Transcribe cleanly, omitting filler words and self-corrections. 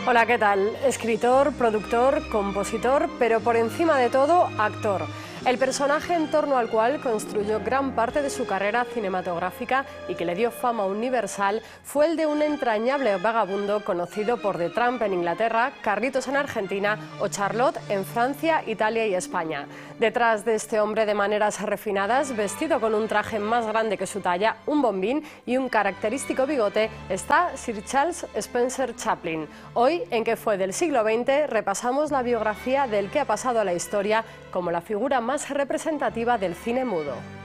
Hola, ¿qué tal? Escritor, productor, compositor, pero por encima de todo, actor. El personaje en torno al cual construyó gran parte de su carrera cinematográfica y que le dio fama universal fue el de un entrañable vagabundo conocido por The Tramp en Inglaterra, Carlitos en Argentina o Charlotte en Francia, Italia y España. Detrás de este hombre de maneras refinadas, vestido con un traje más grande que su talla, un bombín y un característico bigote, está Sir Charles Spencer Chaplin. Hoy, en ¿Qué fue del siglo XX?, repasamos la biografía del que ha pasado a la historia como la figura más representativa del cine mudo.